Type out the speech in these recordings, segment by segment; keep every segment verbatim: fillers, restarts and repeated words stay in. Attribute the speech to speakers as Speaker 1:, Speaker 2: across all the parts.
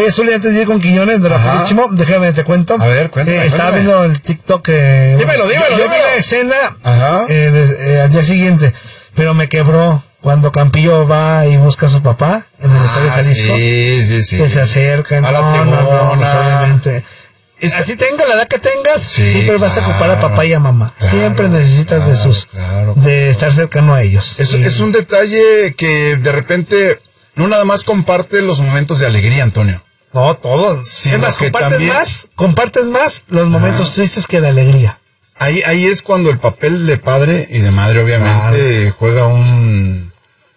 Speaker 1: Oye, Zuli, antes de ir con Quiñones, de rapidísimo, déjame, te cuento.
Speaker 2: A ver, cuéntame.
Speaker 1: Eh, estaba
Speaker 2: cuéntame.
Speaker 1: viendo el TikTok. Eh,
Speaker 2: dímelo, dímelo,
Speaker 1: yo, yo
Speaker 2: dímelo.
Speaker 1: vi la escena
Speaker 2: Ajá.
Speaker 1: eh, de, eh, al día siguiente, pero me quebró cuando Campillo va y busca a su papá en el Estadio
Speaker 2: Ah,
Speaker 1: Jalisco.
Speaker 2: sí, sí, sí.
Speaker 1: Que se acercan.
Speaker 2: A la
Speaker 1: no, no, no,
Speaker 2: tribuna.
Speaker 1: pues, obviamente. Así tenga la edad que tengas,
Speaker 2: Sí,
Speaker 1: siempre vas a
Speaker 2: claro,
Speaker 1: ocupar a papá y a mamá.
Speaker 2: claro,
Speaker 1: siempre necesitas
Speaker 2: claro,
Speaker 1: de sus,
Speaker 2: claro.
Speaker 1: de estar cercano a ellos.
Speaker 2: Es,
Speaker 1: Sí.
Speaker 2: es un detalle que de repente no nada más comparte los momentos de alegría, Antonio.
Speaker 1: No, todos.
Speaker 2: Sino
Speaker 1: Es más,
Speaker 2: que
Speaker 1: compartes
Speaker 2: también-
Speaker 1: más, compartes más los momentos tristes que de alegría.
Speaker 2: Ahí, ahí es cuando el papel de padre y de madre obviamente juega un,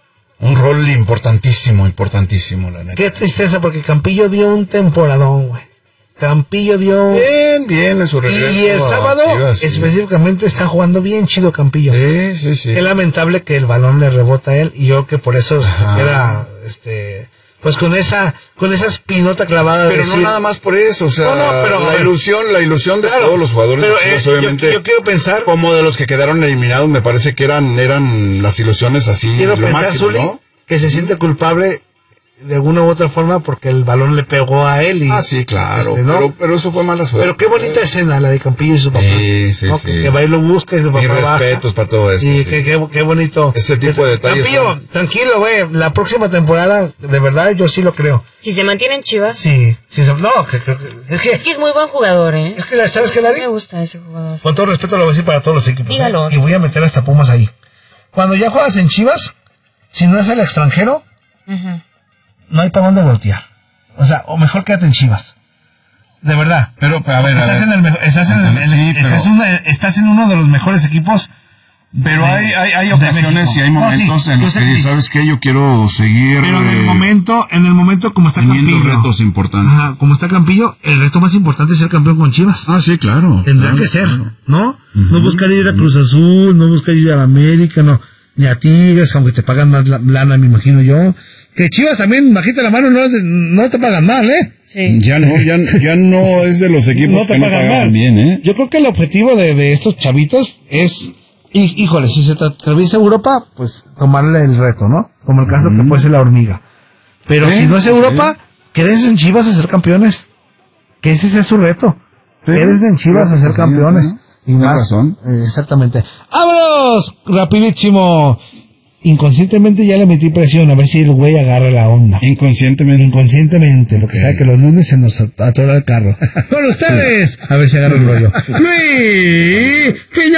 Speaker 2: un rol importantísimo, importantísimo, la neta.
Speaker 1: Qué tristeza, porque Campillo dio un temporadón, güey. Campillo dio...
Speaker 2: Bien, bien en su regreso.
Speaker 1: Y el
Speaker 2: a
Speaker 1: sábado,
Speaker 2: Chivas, sí.
Speaker 1: específicamente, está jugando bien chido Campillo.
Speaker 2: Sí, sí, sí.
Speaker 1: Qué lamentable que el balón le rebota a él, y yo que por eso se
Speaker 2: Ajá.
Speaker 1: queda, este... Pues con esa, con esa espinota clavada de
Speaker 2: Pero
Speaker 1: decir,
Speaker 2: no nada más por eso, o sea,
Speaker 1: No, no, pero, a
Speaker 2: la
Speaker 1: ver.
Speaker 2: ilusión, la ilusión de
Speaker 1: Claro,
Speaker 2: todos los jugadores
Speaker 1: pero,
Speaker 2: de Chivas,
Speaker 1: eh, yo-
Speaker 2: obviamente,
Speaker 1: yo quiero pensar-
Speaker 2: como de los que quedaron eliminados, me parece que eran, eran las ilusiones así,
Speaker 1: quiero
Speaker 2: lo
Speaker 1: pensar,
Speaker 2: máximo,
Speaker 1: Zuli,
Speaker 2: ¿no?
Speaker 1: que se siente culpable de alguna u otra forma porque el balón le pegó a él y...
Speaker 2: Ah, sí, claro,
Speaker 1: este, ¿no?
Speaker 2: pero, pero eso fue mala suerte.
Speaker 1: Pero qué bonita escena la de Campillo y su papá.
Speaker 2: Sí, sí,
Speaker 1: ¿no?
Speaker 2: sí.
Speaker 1: Que, que va y lo busca y su papá
Speaker 2: Mis
Speaker 1: baja.
Speaker 2: respetos para todo esto.
Speaker 1: Sí,
Speaker 2: sí.
Speaker 1: qué, qué, qué bonito.
Speaker 2: Ese tipo de detalles
Speaker 1: Campillo,
Speaker 2: son-
Speaker 1: tranquilo, güey. La próxima temporada, de verdad, yo sí lo creo.
Speaker 3: Si se mantiene en Chivas.
Speaker 1: Sí, sí. se- No, que, creo que- es que...
Speaker 3: Es que es muy buen jugador, ¿eh?
Speaker 1: Es que, ¿sabes qué, Dari?
Speaker 3: Me gusta ese jugador.
Speaker 1: Con todo respeto lo voy a decir para todos los equipos. ¿eh?
Speaker 3: Dígalo.
Speaker 1: Y voy a meter hasta Pumas ahí. Cuando ya juegas en Chivas, si no es el extranjero,
Speaker 3: Ujú.
Speaker 1: no hay para dónde voltear. O sea, o mejor quédate en Chivas. De verdad.
Speaker 2: Pero, a ver, a
Speaker 1: Estás
Speaker 2: ver.
Speaker 1: en el mejor, estás en, el- en-
Speaker 2: Sí, pero-
Speaker 1: estás, en una- estás en uno de los mejores equipos.
Speaker 2: Pero
Speaker 1: de-
Speaker 2: hay, hay, hay
Speaker 1: de
Speaker 2: ocasiones
Speaker 1: México.
Speaker 2: y hay
Speaker 1: No,
Speaker 2: momentos
Speaker 1: sí,
Speaker 2: en
Speaker 1: yo
Speaker 2: los
Speaker 1: sé
Speaker 2: que,
Speaker 1: que sí.
Speaker 2: ¿sabes qué? Yo quiero seguir
Speaker 1: Pero en el
Speaker 2: eh,
Speaker 1: momento, en el momento como está
Speaker 2: teniendo
Speaker 1: Campillo.
Speaker 2: retos importantes.
Speaker 1: Ajá, como está Campillo, el reto más importante es ser campeón con Chivas.
Speaker 2: Ah, sí, claro.
Speaker 1: Tendrá
Speaker 2: claro,
Speaker 1: que ser,
Speaker 2: claro.
Speaker 1: ¿no? No buscar ir a Cruz Azul, no buscar ir a la América, no. Ni a Tigres, aunque te pagan más la- lana, me imagino yo. Que Chivas también, bajita la mano, no, es- no te pagan mal, ¿eh?
Speaker 3: Sí.
Speaker 2: Ya no, ya, ya no es de los equipos que no pagaban bien, ¿eh?
Speaker 1: Yo creo que el objetivo de, de estos chavitos es, hí- híjole, si se te atraviesa Europa, pues tomarle el reto, ¿no? Como el caso que puede ser la hormiga. Pero
Speaker 2: Sí,
Speaker 1: si no es
Speaker 2: sí.
Speaker 1: Europa, quédense en Chivas a ser campeones. Que ese sea su reto.
Speaker 2: Sí.
Speaker 1: Quédense en Chivas a ser
Speaker 2: Sí,
Speaker 1: campeones.
Speaker 2: ¿no?
Speaker 1: Y
Speaker 2: Tienes
Speaker 1: más.
Speaker 2: razón.
Speaker 1: eh, exactamente. ¡Vámonos! Rapidísimo. Inconscientemente ya le metí presión a ver si el güey agarra la onda.
Speaker 2: Inconscientemente.
Speaker 1: Inconscientemente, porque sabe que los lunes se nos atora el carro. ¡Con ustedes! A ver si agarra el rollo. ¡Luis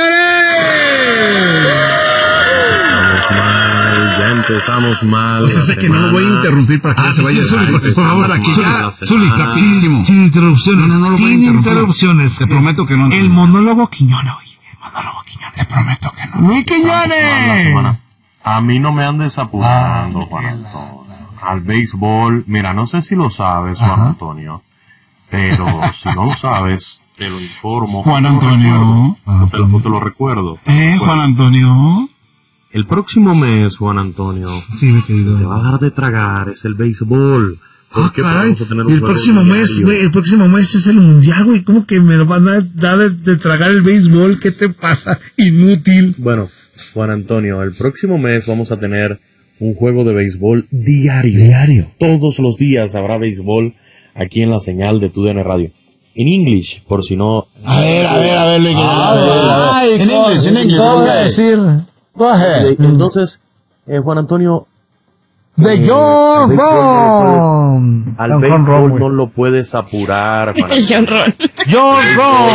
Speaker 1: Quiñones!
Speaker 4: Ya empezamos mal.
Speaker 2: O sea, sé que no lo voy a interrumpir para que no se vaya.
Speaker 1: Zuli,
Speaker 2: Ay,
Speaker 1: por favor,
Speaker 2: para que ya.
Speaker 1: Zuli,
Speaker 2: rapidísimo.
Speaker 1: sin interrupciones.
Speaker 2: No, no, no lo voy a
Speaker 1: sin
Speaker 2: interrumpir.
Speaker 1: interrupciones.
Speaker 2: Te prometo que no.
Speaker 1: El monólogo Quiñones, hoy. El monólogo Quiñones.
Speaker 2: Te prometo que no.
Speaker 1: ¡Luis Quiñones!
Speaker 4: Juana. A mí no me andes apurando,
Speaker 1: Ah,
Speaker 4: Juan Antonio. Al béisbol, mira, no sé si lo sabes, Juan
Speaker 2: Ajá.
Speaker 4: Antonio, pero si no lo sabes, te lo informo.
Speaker 2: Juan
Speaker 4: te lo
Speaker 2: Antonio.
Speaker 4: recuerdo, Te lo, te lo recuerdo.
Speaker 2: Eh, Juan Antonio.
Speaker 4: El próximo mes, Juan Antonio,
Speaker 1: Sí, mi querido.
Speaker 4: te va a dar de tragar, es el béisbol.
Speaker 1: Ah,
Speaker 4: Porque
Speaker 1: caray,
Speaker 4: vamos a tener un
Speaker 1: y el
Speaker 4: juego
Speaker 1: próximo mes,
Speaker 4: diario.
Speaker 1: güey, el próximo mes es el mundial, güey. ¿Cómo que me lo van a dar de, de tragar el béisbol? ¿Qué te pasa? Inútil.
Speaker 4: Bueno, Juan Antonio, el próximo mes vamos a tener un juego de béisbol diario.
Speaker 1: Diario.
Speaker 4: Todos los días habrá béisbol aquí en la señal de Tu D N Radio. En English, por si no...
Speaker 2: A ver, a ver, a ver, le
Speaker 1: Ay,
Speaker 2: En inglés, en inglés.
Speaker 1: ¿cómo voy a
Speaker 2: ok.
Speaker 1: decir? Go ahead.
Speaker 4: Eh, Entonces, eh, Juan Antonio,
Speaker 1: De
Speaker 4: eh,
Speaker 1: John
Speaker 4: al béisbol
Speaker 1: Ron.
Speaker 4: al
Speaker 1: John
Speaker 4: béisbol
Speaker 1: Ron,
Speaker 4: no
Speaker 1: güey.
Speaker 4: lo puedes apurar. Juan
Speaker 3: El
Speaker 4: Antonio.
Speaker 3: John Ron.
Speaker 1: John Ron.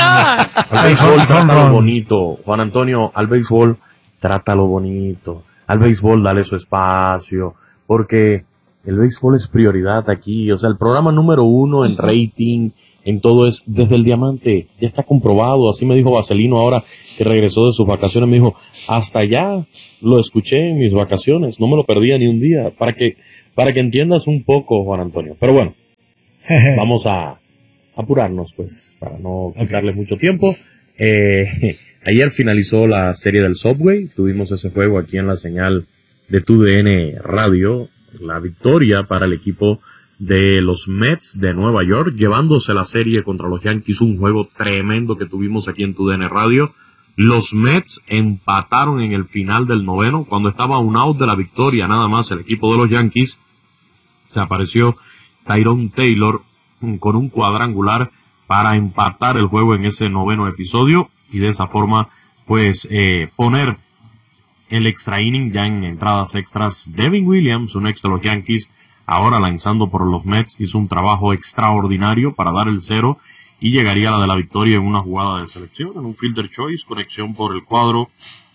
Speaker 4: Al béisbol
Speaker 1: Ron,
Speaker 4: trátalo
Speaker 1: Ron.
Speaker 4: bonito. Juan Antonio, al béisbol trátalo bonito. Al béisbol dale su espacio. Porque el béisbol es prioridad aquí. O sea, el programa número uno en rating, en todo es desde el diamante. Ya está comprobado. Así me dijo Vaselino ahora que regresó de sus vacaciones. Me dijo, hasta allá lo escuché en mis vacaciones. No me lo perdía ni un día. Para que, para que entiendas un poco, Juan Antonio. Pero bueno, vamos a apurarnos, pues, para no quitarles mucho tiempo. Eh, ayer finalizó la serie del Subway. Tuvimos ese juego aquí en la señal de Tu D N Radio. La victoria para el equipo de los Mets de Nueva York, llevándose la serie contra los Yankees. Un juego tremendo que tuvimos aquí en Tu D N Radio. Los Mets empataron en el final del noveno, cuando estaba un out de la victoria, nada más el equipo de los Yankees. Se apareció Tyrone Taylor con un cuadrangular para empatar el juego en ese noveno episodio y de esa forma pues eh, poner el extra inning ya en entradas extras. Devin Williams, un ex de los Yankees, ahora lanzando por los Mets, hizo un trabajo extraordinario para dar el cero y llegaría a la de la victoria en una jugada de selección, en un fielder choice, conexión por el cuadro,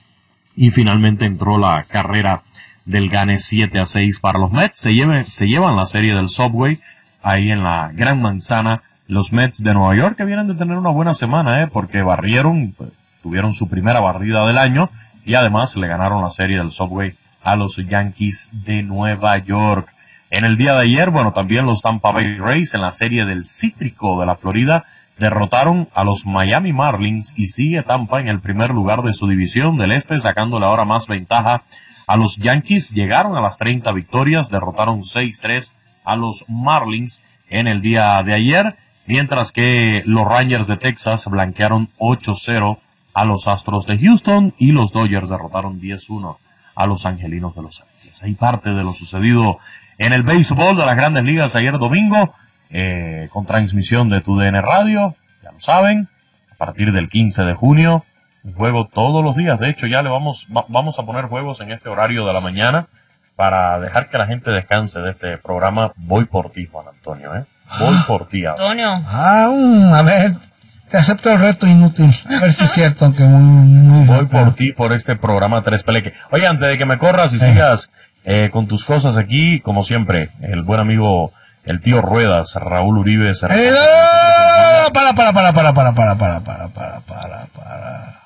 Speaker 4: y finalmente entró la carrera del gane siete a seis para los Mets. Se, lleve, se llevan la serie del Subway ahí en la Gran Manzana. Los Mets de Nueva York, que vienen de tener una buena semana, eh, porque barrieron, pues, tuvieron su primera barrida del año y además le ganaron la serie del Subway a los Yankees de Nueva York. En el día de ayer, bueno, también los Tampa Bay Rays en la serie del Cítrico de la Florida derrotaron a los Miami Marlins y sigue Tampa en el primer lugar de su división del este, sacándole ahora más ventaja a los Yankees. Llegaron a las treinta victorias, derrotaron seis tres a los Marlins en el día de ayer, mientras que los Rangers de Texas blanquearon ocho cero a los Astros de Houston y los Dodgers derrotaron diez uno a los Angelinos de Los Ángeles. Hay parte de lo sucedido en el béisbol de las Grandes Ligas ayer domingo, eh, con transmisión de tu D N Radio, ya lo saben, a partir del quince de junio, un juego todos los días. De hecho, ya le vamos, va, vamos a poner juegos en este horario de la mañana para dejar que la gente descanse de este programa. Voy por ti, Juan Antonio, ¿eh? Voy por ti.
Speaker 3: Antonio.
Speaker 1: Ah, um, a ver, te acepto el reto inútil. A ver si es cierto, aunque muy, muy
Speaker 4: Voy por ti, por este programa Tres Peleque. Oye, antes de que me corras y eh. sigas eh, con tus cosas aquí, como siempre, el buen amigo, el tío Ruedas, Raúl Uribe. Se
Speaker 1: eh, no, para, para, para, para, para, para, para, para, para, para, para.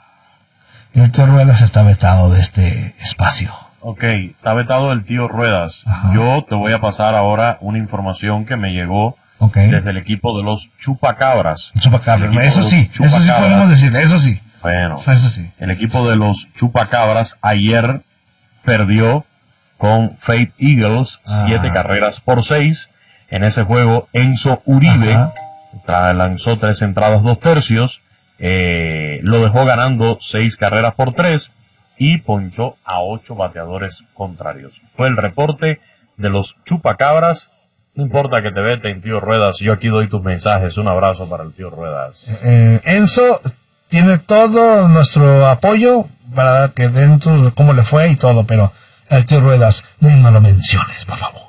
Speaker 1: El tío Ruedas está vetado de este espacio.
Speaker 4: Ok, está vetado el tío Ruedas.
Speaker 1: Ajá.
Speaker 4: Yo te voy a pasar ahora una información que me llegó
Speaker 1: okay.
Speaker 4: desde el equipo de los Chupacabras.
Speaker 1: Chupacabras, eso sí, eso sí podemos decir, eso sí.
Speaker 4: Bueno,
Speaker 1: eso sí.
Speaker 4: El equipo de los Chupacabras ayer perdió con Faith Eagles ah. siete carreras por seis. En ese juego, Enzo Uribe tra- lanzó tres entradas, dos tercios, eh, lo dejó ganando seis carreras por tres y ponchó a ocho bateadores contrarios. Fue el reporte de los Chupacabras. No importa que te veten, tío Ruedas, yo aquí doy tus mensajes. Un abrazo para el tío Ruedas.
Speaker 1: Eh, Enzo tiene todo nuestro apoyo para que den tu, cómo le fue y todo, pero el tío Ruedas, no, no lo menciones, por favor.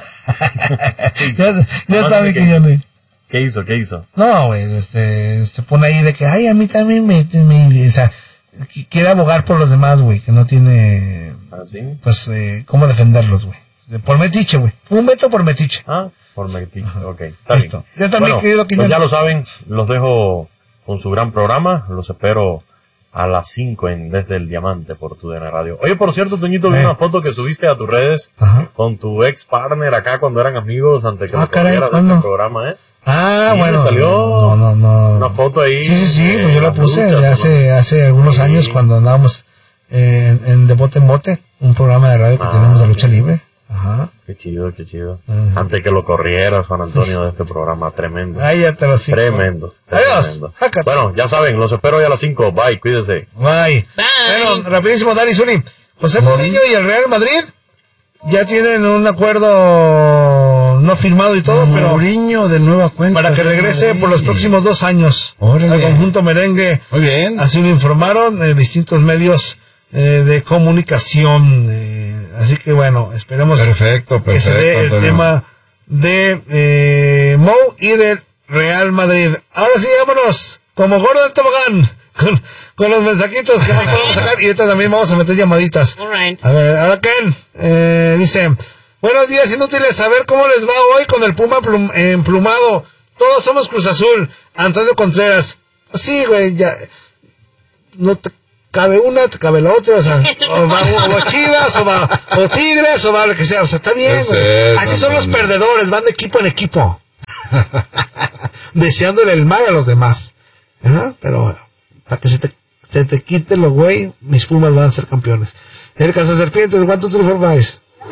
Speaker 1: ya ya está mi Quiñones.
Speaker 4: ¿Qué hizo? ¿Qué hizo?
Speaker 1: No, güey, este, se pone ahí de que, ay, a mí también me, me o sea, quiere abogar por los demás, güey, que no tiene,
Speaker 4: ¿Ah, sí?
Speaker 1: pues, eh, cómo defenderlos, güey. Por metiche, güey. Un veto por metiche.
Speaker 4: Ah, por metiche, ok. Está
Speaker 1: Listo.
Speaker 4: bien.
Speaker 1: Ya está,
Speaker 4: bueno,
Speaker 1: mi querido Quiñones.
Speaker 4: Pues ya lo saben, los dejo con su gran programa, los espero a las cinco en Desde el Diamante por tu D N Radio. Oye, por cierto, Toñito, vi
Speaker 1: eh.
Speaker 4: una foto que subiste a tus redes Ajá. con tu ex partner acá cuando eran amigos antes que
Speaker 1: ah, caray,
Speaker 4: de este programa, ¿eh?
Speaker 1: Ah,
Speaker 4: sí,
Speaker 1: bueno.
Speaker 4: Salió
Speaker 1: no, no, no.
Speaker 4: una foto ahí.
Speaker 1: Sí, sí, sí,
Speaker 4: eh,
Speaker 1: pues yo la puse de hace, hace algunos sí. años cuando andábamos eh, en, en De Bote en Bote, un programa de radio que ah, tenemos de lucha sí. libre. Ajá.
Speaker 4: Qué chido, qué chido. Uh-huh. Antes que lo corrieras, Juan Antonio, de este programa, tremendo.
Speaker 1: Ay, ya te lo sigo.
Speaker 4: Tremendo.
Speaker 1: Adiós.
Speaker 4: Tremendo. Bueno, ya saben, los espero hoy a las cinco. Bye, cuídense.
Speaker 1: Bye.
Speaker 3: Bye.
Speaker 1: Bueno, rapidísimo, Dani Zuni. José Mourinho y el Real Madrid ya tienen un acuerdo no firmado y todo, pero
Speaker 2: Mourinho de nueva cuenta
Speaker 1: para que regrese por los próximos dos años.
Speaker 2: Órale.
Speaker 1: El conjunto merengue.
Speaker 2: Muy bien.
Speaker 1: Así lo informaron eh, distintos medios eh, de comunicación. Eh, así que bueno, esperemos
Speaker 2: perfecto, perfecto,
Speaker 1: que se dé el
Speaker 2: Antonio.
Speaker 1: tema de eh, Mou y del Real Madrid. Ahora sí, vámonos, como Gordon Tobogán, con, con los mensajitos que nos podemos sacar y ahorita también vamos a meter llamaditas.
Speaker 3: All right.
Speaker 1: A ver, ahora Ken eh, dice, buenos días, inútiles, saber cómo les va hoy con el Puma plum, eh, emplumado. Todos somos Cruz Azul. Antonio Contreras. Sí, güey, ya. No te cabe una, te cabe la otra, o sea, o va o, o Chivas, o va, o Tigres, o va lo que sea, o sea, está bien, güey. Es así son los perdedores, van de equipo en equipo. Deseándole el mal a los demás. ¿Eh? Pero, para que se te, te, te quite lo güey, mis Pumas van a ser campeones. El Cazaserpientes, one, two, three, four, five.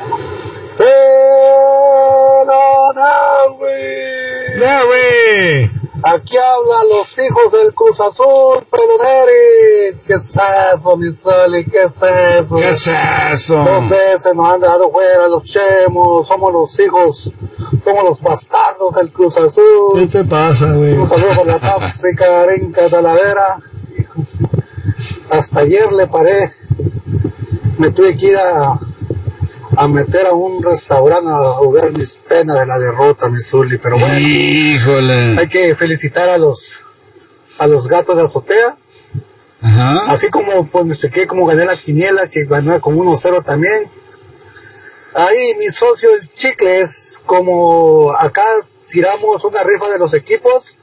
Speaker 5: Pero no, güey.
Speaker 1: ¡No, güey!
Speaker 5: Aquí hablan los hijos del Cruz Azul, Pedoneri. ¿Qué es eso, mi Soli? ¿Qué es eso?
Speaker 2: ¿Qué es eso?
Speaker 5: Dos veces nos han dejado fuera los Chemos, somos los hijos, somos los bastardos del Cruz Azul.
Speaker 1: ¿Qué te pasa, güey?
Speaker 5: Un saludo por la tóxica Arenca Talavera. Hasta ayer le paré. Me tuve que ir a, a meter a un restaurante a jugar mis penas de la derrota, mi Zuli. Pero bueno,
Speaker 2: Híjole.
Speaker 5: hay que felicitar a los a los gatos de azotea.
Speaker 2: Ajá.
Speaker 5: Así como, pues, no sé qué, como gané la quiniela, que gané con uno cero también. Ahí mi socio el Chicles, como acá tiramos una rifa de los equipos,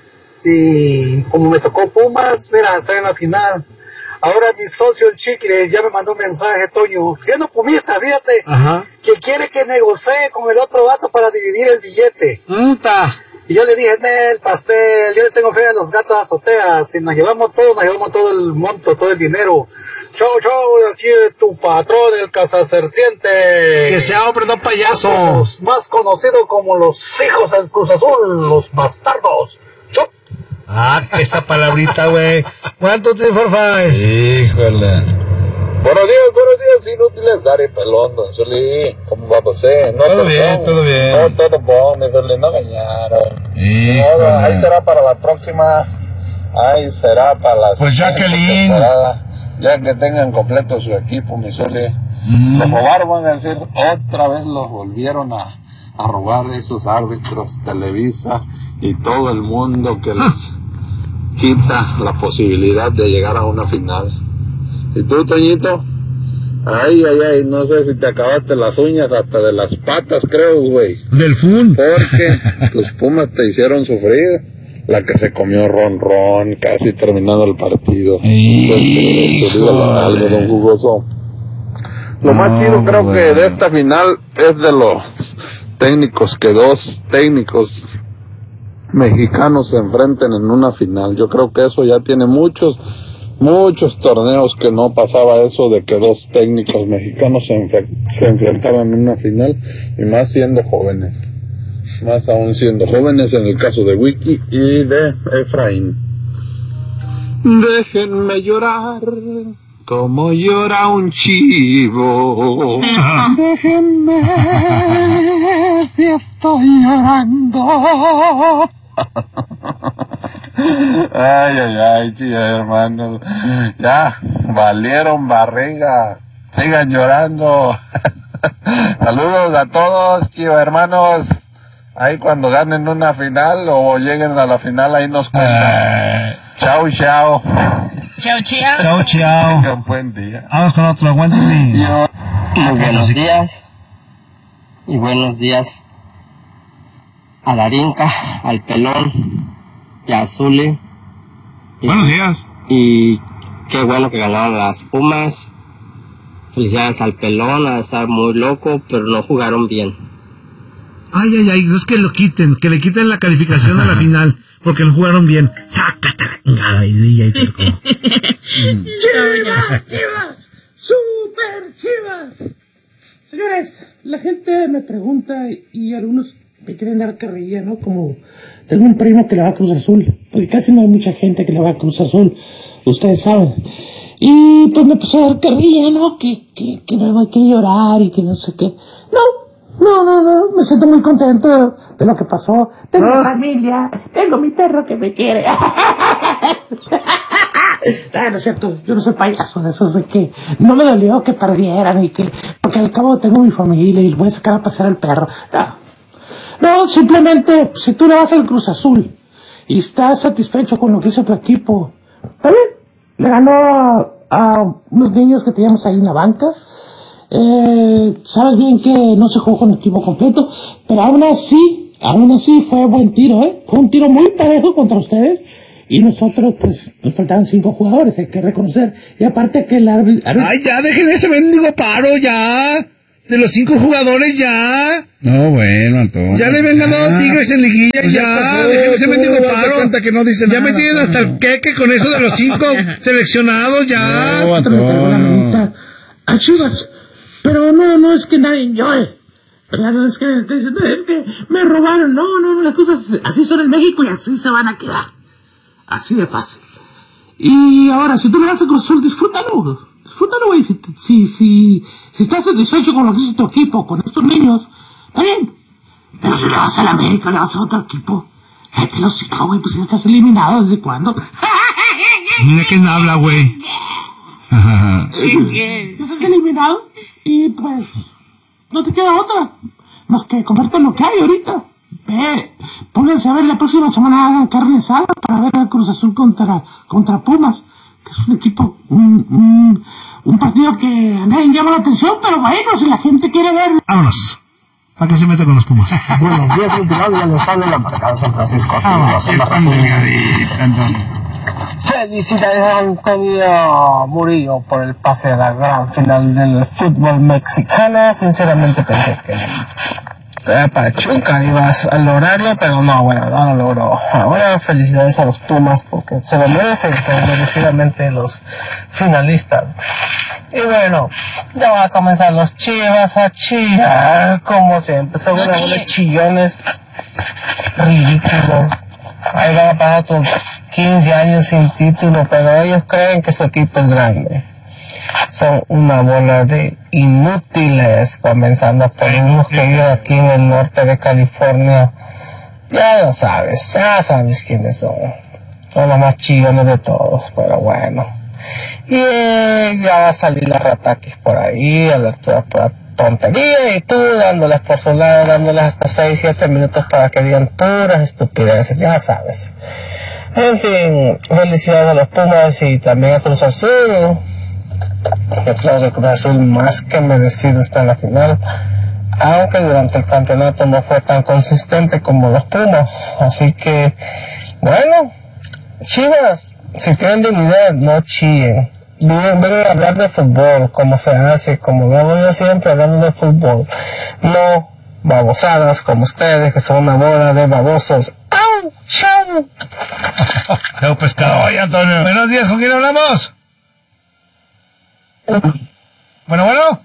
Speaker 5: y como me tocó Pumas, mira, estoy en la final. Ahora mi socio el Chicles ya me mandó un mensaje, Toño, siendo pumista, fíjate,
Speaker 1: Ajá.
Speaker 5: que quiere que negocie con el otro vato para dividir el billete.
Speaker 1: Puta.
Speaker 5: Y yo le dije, Nel, pastel, yo le tengo fe a los gatos de azotea, si nos llevamos todo, nos llevamos todo el monto, todo el dinero. Chau, chau, aquí tu patrón, el cazaserpiente.
Speaker 1: Que sea hombre, no payaso.
Speaker 5: Los más conocidos como los hijos del Cruz Azul, los bastardos. Chau.
Speaker 1: Ah, esta palabrita, güey. ¿Cuánto te forfáis?
Speaker 2: Híjole.
Speaker 6: Buenos días, buenos días, inútiles, Dari Pelón, don Zuli, ¿cómo va José? No
Speaker 2: Todo
Speaker 6: te
Speaker 2: bien,
Speaker 6: pongo.
Speaker 2: todo bien.
Speaker 6: No, todo bueno, híjole, no engañaron.
Speaker 2: Híjole.
Speaker 6: No, ahí será para la próxima, ahí será para la
Speaker 2: Pues
Speaker 6: siguiente
Speaker 2: Jacqueline.
Speaker 6: temporada, ya que tengan completo su equipo, mi Zuli.
Speaker 2: Mm.
Speaker 6: Los robaron, van a decir, otra vez los volvieron a, a robar esos árbitros, Televisa y todo el mundo que les quita la posibilidad de llegar a una final. ¿Y tú, Toñito? Ay, ay, ay, no sé si te acabaste las uñas hasta de las patas, creo, güey.
Speaker 1: Del fun.
Speaker 6: Porque tus Pumas te hicieron sufrir. La que se comió Ron Ron, casi terminando el partido. Pues, eh, te digo algo, don Jugoso. Lo más chido creo que de esta final es de los técnicos, que dos técnicos mexicanos se enfrenten en una final. Yo creo que eso ya tiene muchos, muchos torneos que no pasaba eso de que dos técnicos mexicanos se, enfre- se enfrentaban en una final, y más siendo jóvenes. Más aún siendo jóvenes en el caso de Wiki y de Efraín. Déjenme llorar como llora un chivo. Déjenme, si estoy llorando. Ay, ay, ay, chicos, hermanos. Ya, valieron barriga. Sigan llorando. Saludos a todos, chicos, hermanos. Ahí cuando ganen una final o lleguen a la final, ahí nos cuentan. Chao, chao.
Speaker 3: Chao, chao.
Speaker 1: Chao, chao.
Speaker 6: Tengan buen día.
Speaker 1: Vamos con otro, aguántenme.
Speaker 6: Yo-
Speaker 7: Muy buenos días y buenos días a Darinka, al Pelón y a Zuli. Y,
Speaker 2: Buenos días.
Speaker 7: y qué bueno que ganaron las Pumas. Felicidades al Pelón, a estar muy loco, pero no jugaron bien.
Speaker 1: Ay, ay, ay, es que lo quiten, que le quiten la calificación a la final, porque lo jugaron bien. Sácate la chingada, y y ahí te tocó.
Speaker 8: ¡Chivas, chivas! ¡Super chivas! Señores, la gente me pregunta y algunos me quieren dar carrilla, ¿no? Como tengo un primo que le va a Cruz Azul, porque casi no hay mucha gente que le va a Cruz Azul, ustedes saben. Y pues me empezó a dar carrilla, ¿no? Que, que, que no hay que llorar y que no sé qué. No, no, no, no, me siento muy contento de lo que pasó. Tengo familia, tengo mi perro que me quiere. Ah, no es cierto, yo no soy payaso de esos de que no me dolió que perdieran y que, porque al cabo tengo mi familia y voy a sacar a pasear al perro. No, no, simplemente, si tú le vas al Cruz Azul y estás satisfecho con lo que hizo tu equipo, está bien. Le ganó a, a unos niños que teníamos ahí en la banca. Eh, sabes bien que no se jugó con el equipo completo, pero aún así, aún así fue buen tiro, ¿eh? Fue un tiro muy parejo contra ustedes. Y nosotros, pues, nos faltaban cinco jugadores, hay que reconocer. Y aparte que el árbitro...
Speaker 1: Ay, ya, dejen ese mendigo paro, ya. De los cinco jugadores, ya.
Speaker 2: No, bueno, Antonio.
Speaker 1: Ya le ven ganado Tigres en liguilla,
Speaker 2: Pues ya
Speaker 1: ya.
Speaker 2: pasó,
Speaker 1: Dejen ese
Speaker 2: tú
Speaker 1: mendigo
Speaker 2: vas a dar
Speaker 1: paro.
Speaker 2: cuenta que no dice
Speaker 1: Ya
Speaker 2: nada,
Speaker 1: me tienen hasta el queque con eso de los cinco seleccionados, ya.
Speaker 2: No,
Speaker 8: Te me cargó la
Speaker 2: Antonio.
Speaker 8: manita a Chivas. Pero no, no es que nadie llore. ¿Verdad? No es que, no, es que me robaron. No, no, no, las cosas así son en México y así se van a quedar. Así de fácil. Y ahora, si tú le vas a Cruz Azul, disfrútalo. Disfrútalo, güey. Si, si, si, si estás satisfecho con lo que hizo tu equipo, con estos niños, está bien. Pero si le vas a la América, le vas a otro equipo, cállate los hocico, güey, pues ya estás eliminado. ¿Desde cuándo?
Speaker 2: Mira quién habla, güey.
Speaker 8: Estás eliminado y pues no te queda otra más que comerte lo que hay ahorita. Eh, pónganse a ver la próxima semana, hagan carne asada para ver a Cruz Azul contra, contra Pumas, que es un equipo, un, un, un partido que a nadie llama la atención, pero bueno, si la gente quiere ver.
Speaker 1: Vámonos. ¿Para qué se mete con los Pumas?
Speaker 9: Buenos días, Multimedia, les habla la marca de San Francisco.
Speaker 2: Ah, qué pan delgadito, Antonio.
Speaker 7: Felicidades a Antonio Murillo por el pase a la gran final del fútbol mexicano. Sinceramente pensé que Pachuca ibas a lograrlo, pero no, bueno, no lo logró. Ahora felicidades a los Pumas porque se lo merecen, son merecidamente los finalistas. Y bueno, ya van a comenzar los Chivas a chillar, como siempre, son una bola de chillones ridículos. Ahí van a pasar tus quince años sin título, pero ellos creen que su equipo es grande. Son una bola de inútiles, comenzando por unos que viven aquí en el norte de California. Ya lo sabes, ya sabes quiénes son. Son los más chillones de todos, pero bueno. Y eh, ya va a salir la Ratakis por ahí, a la pura tontería, y tú dándoles por su lado, dándoles hasta seis, siete minutos para que digan puras estupideces, ya sabes. En fin, felicidades a los Pumas y también a Cruz Azul. Yo creo que Cruz Azul más que merecido está en la final, aunque durante el campeonato no fue tan consistente como los Pumas. Así que, bueno, Chivas, si tienen dignidad, no chillen. Vengan, vengan a hablar de fútbol, como se hace, como lo hago yo siempre, hablando de fútbol. No babosadas como ustedes, que son una bola de babosos. ¡Au! ¡Chau!
Speaker 2: Chau, pescado. Oye, Antonio. Buenos días, ¿con quién hablamos? Bueno, bueno.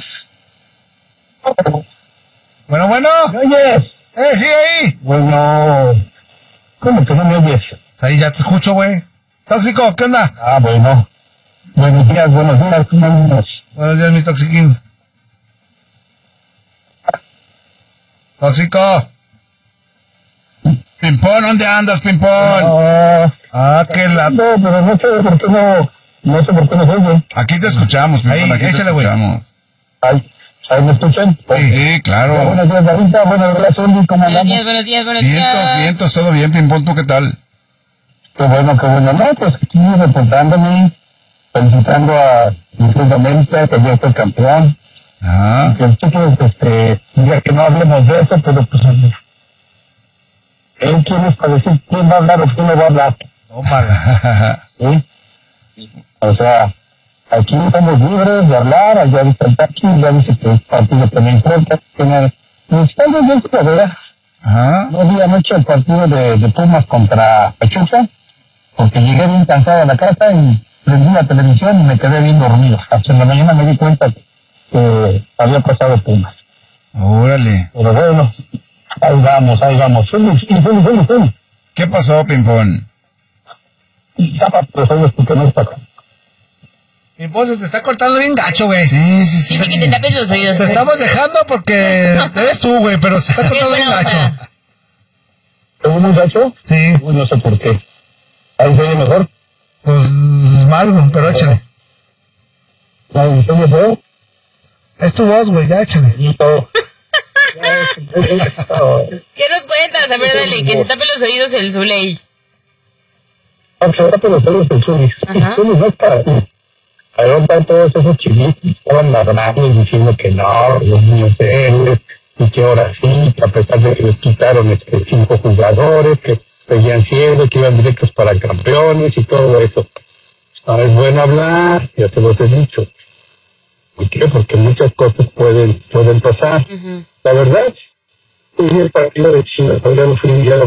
Speaker 2: Bueno, bueno.
Speaker 9: ¿Me oyes?
Speaker 2: Eh, sí, ahí.
Speaker 9: Bueno, ¿cómo que no me oyes?
Speaker 2: Ahí ya te escucho, güey. Tóxico, ¿qué onda?
Speaker 9: Ah, bueno. Buenos días, buenos días, ¿cómo andas?
Speaker 2: Buenos días, mi Toxiquín. Tóxico. Pimpón, ¿dónde andas, Pimpón?
Speaker 9: No,
Speaker 2: Ah, qué la...
Speaker 9: no, pero no sé por qué no, no sé por qué no se oye.
Speaker 2: Aquí te escuchamos, Pimpón,
Speaker 9: Ahí,
Speaker 2: aquí
Speaker 9: échale,
Speaker 2: te
Speaker 9: güey.
Speaker 2: escuchamos.
Speaker 9: Ahí, ahí me escuchan.
Speaker 2: Sí, sí, claro.
Speaker 9: Buenos días, Darita, buenos días, Zuli, ¿cómo
Speaker 3: Buenos
Speaker 9: andamos?
Speaker 3: días, buenos días, buenos
Speaker 2: Vientos,
Speaker 3: días.
Speaker 2: vientos, todo bien, Pimpón, ¿tú qué tal?
Speaker 9: Qué bueno, qué bueno. No, pues aquí reportándome, felicitando a mi Club de América, que ya fue campeón.
Speaker 2: Ah.
Speaker 9: Que el chico, este, diga que no hablemos de eso, pero pues, él quién es para decir quién va a hablar o quién no va a hablar.
Speaker 2: Tómala.
Speaker 9: ¿Sí? O sea, aquí estamos libres de hablar, allá dice el Tachi, ya dice que el partido también importa, que necesitamos de esto, ¿verdad?
Speaker 2: Ajá.
Speaker 9: No vi anoche el partido de, de Pumas contra Pachuca, porque llegué bien cansado a la casa y prendí la televisión y me quedé bien dormido. Hasta en la mañana me di cuenta que había pasado Pumas.
Speaker 2: Órale.
Speaker 9: Pero bueno, ahí vamos, ahí vamos. Feliz, feliz, feliz, feliz.
Speaker 2: ¿Qué pasó, Pimpón?
Speaker 9: Tapa los ojos porque no está acá.
Speaker 1: Pimpón, se te está cortando bien gacho, güey.
Speaker 2: Sí, sí, sí.
Speaker 3: Dice que te tapes los oídos.
Speaker 1: Te estamos dejando porque eres tú, güey, pero se está cortando bien gacho.
Speaker 9: ¿Es un muchacho?
Speaker 1: Sí.
Speaker 9: Uy, no sé por qué. ¿Ahí se oye mejor?
Speaker 1: Pues mal, pero échale.
Speaker 9: ¿Ahí se oye mejor?
Speaker 1: Es tu voz, güey, ya échale.
Speaker 9: Listo.
Speaker 3: ¿Qué nos cuentas? A ver, dale, que se tape los oídos el Zuley.
Speaker 9: Ahora te los oídos el Zuli.
Speaker 3: Ajá.
Speaker 9: Zuli no está ahí. Ahí están todos esos chilitos que estaban ladrando y diciendo que no, los niños héroes, y que ahora sí, que a pesar de que les quitaron este, cinco jugadores, que seguían siendo, que iban directos para campeones y todo eso. No es bueno hablar, ya te los he dicho. ¿Por qué? Porque muchas cosas pueden pueden pasar.
Speaker 3: Uh-huh.
Speaker 9: La verdad, hoy el partido de Chile, todavía no fui ya